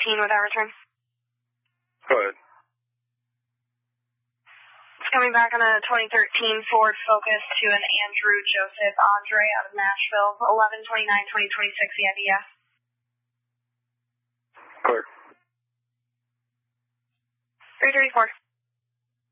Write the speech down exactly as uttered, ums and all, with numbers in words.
thirteen with our return. Go ahead. It's coming back on a twenty thirteen Ford Focus to an Andrew Joseph Andre out of Nashville, eleven twenty-nine twenty twenty-six E I D S. Clear. three thirty-four.